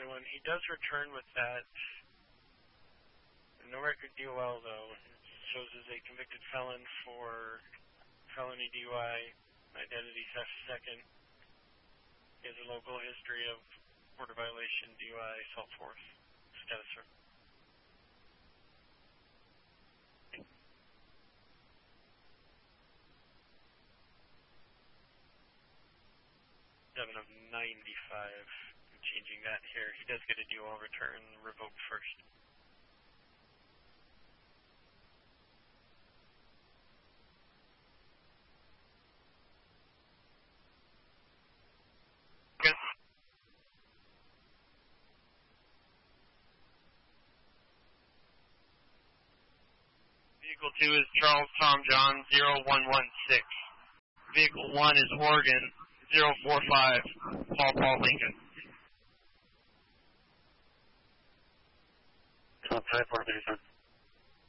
21. He does return with that. No record DOL, though. It shows as a convicted felon for felony DUI, identity theft second. He has a local history of border violation, DUI, assault force. Status, sir. 7 of 95. I'm changing that here. He does get a DOL return revoked first. Yes. Vehicle 2 is Charles Tom John 0116. Vehicle 1 is Oregon 045 Paul Lincoln. Okay, 437.